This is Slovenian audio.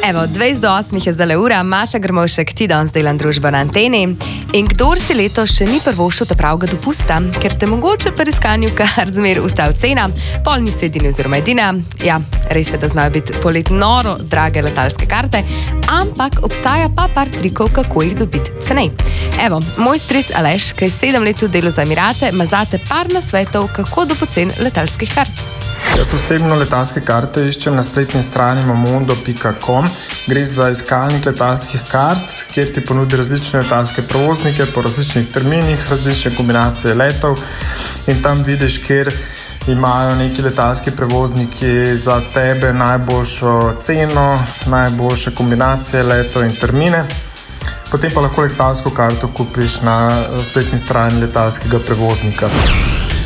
Evo, 7:40 je zdaj ura, Maša Grmovšek, ti danes delam družbo na Anteni. In kdor si letos še ni prvošel ta pravega dopusta, ker te mogoče pri iskanju kar zmer ustav cena, pol niso edini oziroma edina. Ja, res je, da znajo biti poleti noro drage letalske karte, ampak obstaja pa par trikov, kako jih dobiti cenej. Evo, moj stric Aleš, ki je 7 let v delu za Emirate, ima zate par nasvetov, kako do pocen letalskih kart. Jaz osebno letalske karte iščem na spletni strani momondo.com. Gre za iskalnik letalskih kart, kjer ti ponudi različne letalske prevoznike po različnih terminih, različne kombinacije letov in tam vidiš, kjer imajo neki letalski prevozniki za tebe najboljšo ceno, najboljše kombinacije letov in termine. Potem pa lahko letalsko karto kupiš na spletni strani letalskega prevoznika.